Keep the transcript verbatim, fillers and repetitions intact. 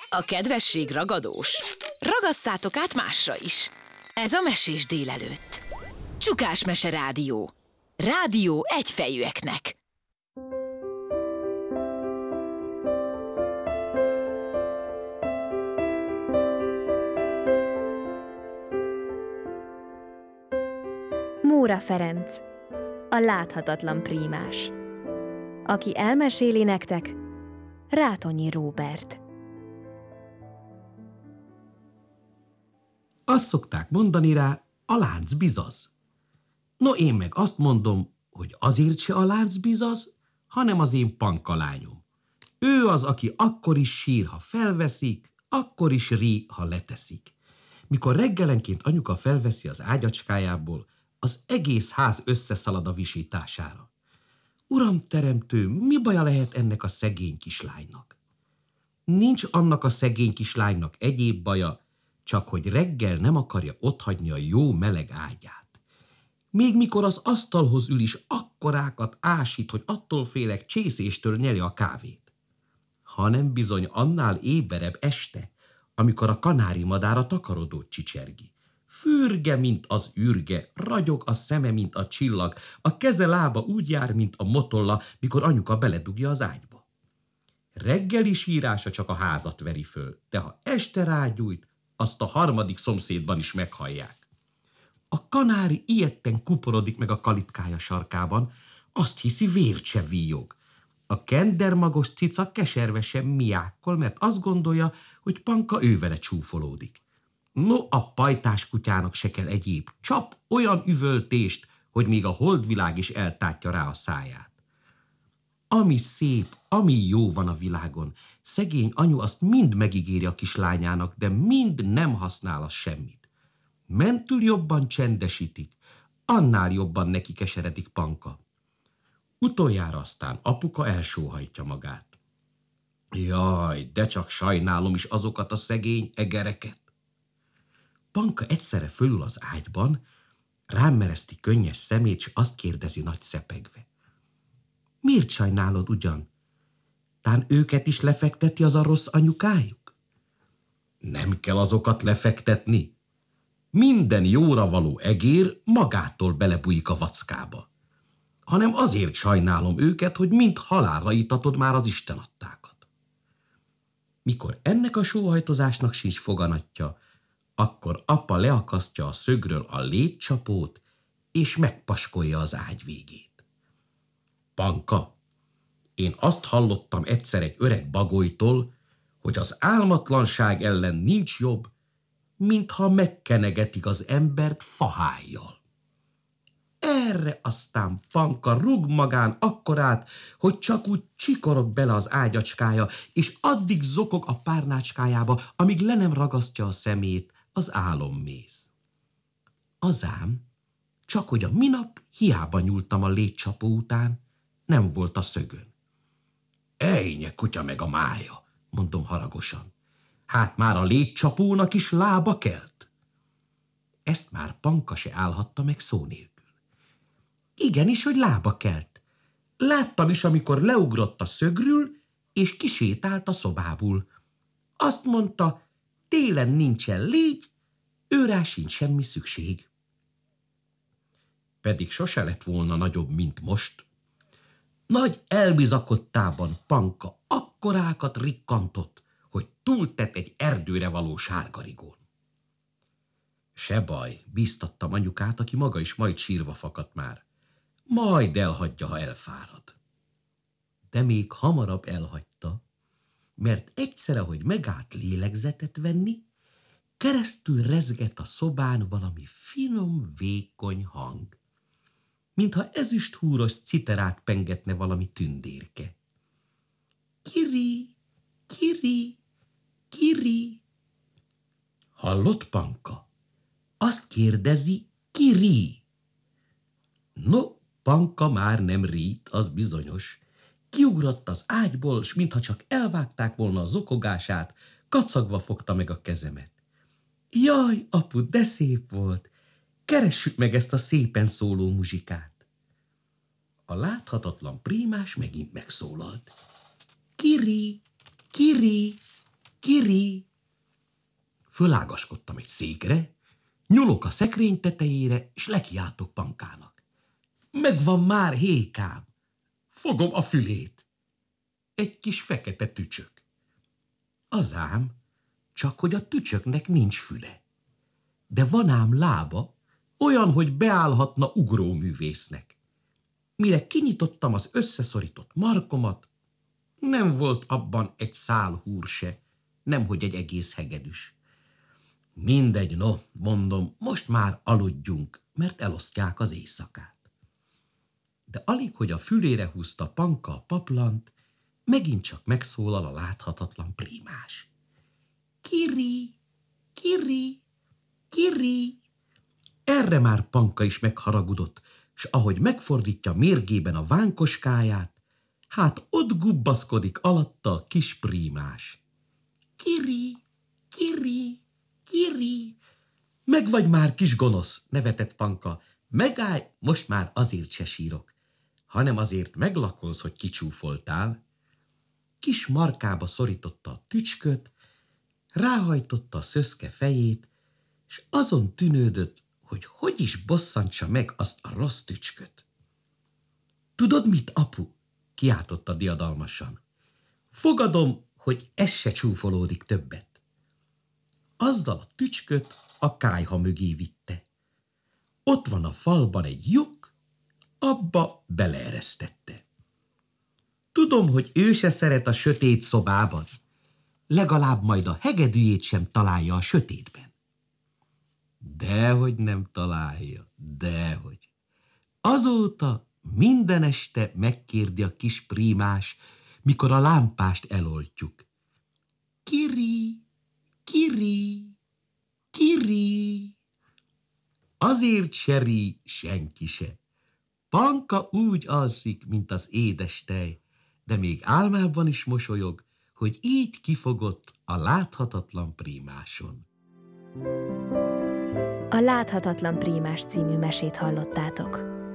A kedvesség ragadós. Ragasszátok át másra is. Ez a Mesés délelőtt. Csukás Mese Rádió. Rádió egyfejűeknek. Móra Ferenc, a láthatatlan prímás. Aki elmeséli nektek, Rátonyi Róbert. Azt szokták mondani rá, a lánc bizaz. No, én meg azt mondom, hogy azért se a lánc bizaz, hanem az én Panka lányom. Ő az, aki akkor is sír, ha felveszik, akkor is rí, ha leteszik. Mikor reggelenként anyuka felveszi az ágyacskájából, az egész ház összeszalad a visítására. Uram teremtő, mi baja lehet ennek a szegény kislánynak? Nincs annak a szegény kislánynak egyéb baja, csak hogy reggel nem akarja otthagyni a jó meleg ágyát. Még mikor az asztalhoz ül is, akkorákat ásít, hogy attól félek csészéstől nyeli a kávét. Hanem bizony annál éberebb este, amikor a kanári madár a takarodót csicsergi. Fürge, mint az ürge, ragyog a szeme, mint a csillag, a keze lába úgy jár, mint a motolla, mikor anyuka beledugja az ágyba. Reggeli sírása csak a házat veri föl, de ha este rágyújt, azt a harmadik szomszédban is meghallják. A kanári ijedten kuporodik meg a kalitkája sarkában, azt hiszi, vért se víjog. A kendermagos cica keservesen miákkol, mert azt gondolja, hogy Panka ővele csúfolódik. No, a pajtás kutyának se kell egyéb, csap olyan üvöltést, hogy még a holdvilág is eltátja rá a száját. Ami szép, ami jó van a világon, szegény anyu azt mind megígéri a kislányának, de mind nem használ az semmit. Mentül jobban csendesítik, annál jobban neki keseredik Panka. Utoljára aztán apuka elsóhajtja magát. Jaj, de csak sajnálom is azokat a szegény egereket. Panka egyszerre fölül az ágyban, rám mereszti könnyes szemét, s azt kérdezi nagy szepegve. Miért sajnálod ugyan? Tán őket is lefekteti az a rossz anyukájuk? Nem kell azokat lefektetni. Minden jóra való egér magától belebújik a vackába. Hanem azért sajnálom őket, hogy mind halálra itatod már az istenadtákat. Mikor ennek a sóhajtozásnak sincs foganatja, akkor apa leakasztja a szögről a létcsapót, és megpaskolja az ágy végét. Panka, én azt hallottam egyszer egy öreg bagolytól, hogy az álmatlanság ellen nincs jobb, mintha megkenegetik az embert fahájjal. Erre aztán Panka rúg magán akkorát, hogy csak úgy csikorog bele az ágyacskája, és addig zokog a párnácskájába, amíg le nem ragasztja a szemét az álomméz. Azám, csak hogy a minap hiába nyúltam a létcsapó után, nem volt a szögön. Ejnye kutya meg a mája, mondom haragosan. Hát már a létcsapónak is lába kelt. Ezt már Panka se állhatta meg szó nélkül. Igenis, hogy lába kelt. Láttam is, amikor leugrott a szögről, és kisétált a szobából. Azt mondta, télen nincsen légy, őrá sincs semmi szükség. Pedig sose lett volna nagyobb, mint most. Nagy elbizakodtában Panka akkorákat rikkantott, hogy túltett egy erdőre való sárgarigón. Se baj, bíztattam anyukát, aki maga is majd sírva fakadt már. Majd elhagyja, ha elfárad. De még hamarabb elhagyta, mert egyszer, ahogy megállt lélegzetet venni, keresztül rezgett a szobán valami finom, vékony hang, mintha ezüsthúros citerát pengetne valami tündérke. Kiri, kiri, kiri. Hallott Panka? Azt kérdezi, kiri. No, Panka már nem rít, az bizonyos. Kiugrott az ágyból, s mintha csak elvágták volna a zokogását, kacagva fogta meg a kezemet. Jaj, apu, de szép volt! Keressük meg ezt a szépen szóló muzsikát. A láthatatlan prímás megint megszólalt. Kiri, kiri, Kiri! Fölágaskodtam egy székre, nyúlok a szekrény tetejére, és lekiáltok Pankának. Megvan már, Hékám! Fogom a fülét. Egy kis fekete tücsök. Azám, csak hogy a tücsöknek nincs füle. De van ám lába, olyan, hogy beállhatna ugróművésznek. Mire kinyitottam az összeszorított markomat, nem volt abban egy szál húr se, nemhogy egy egész hegedűs. Mindegy, no, mondom, most már aludjunk, mert elosztják az éjszakát. De alig, hogy a fülére húzta Panka a paplant, megint csak megszólal a láthatatlan prímás. Kiri, Kiri, Kiri! Erre már Panka is megharagudott, s ahogy megfordítja mérgében a vánkoskáját, hát ott gubbaszkodik alatta a kis prímás. Kiri, Kiri, Kiri! Meg vagy már, kis gonosz, nevetett Panka. Megállj, most már azért se sírok, hanem azért meglakolsz, hogy kicsúfoltál. Kis markába szorította a tücsköt, ráhajtotta a szöszke fejét, és azon tűnődött, hogy hogy is bosszantsa meg azt a rossz tücsköt. Tudod mit, apu? Kiáltotta diadalmasan. Fogadom, hogy ez se csúfolódik többet. Azzal a tücsköt a kályha mögé vitte. Ott van a falban egy lyuk, abba beleeresztette. Tudom, hogy ő se szeret a sötét szobában. Legalább majd a hegedűjét sem találja a sötétben. Dehogy nem találja, dehogy. Azóta minden este megkérdi a kis prímás, mikor a lámpást eloltjuk. Kiri, Kiri, Kiri! Azért se rí senki se. Panka úgy alszik, mint az édes tej, de még álmában is mosolyog, hogy így kifogott a láthatatlan prímáson. A Láthatatlan prímás című mesét hallottátok.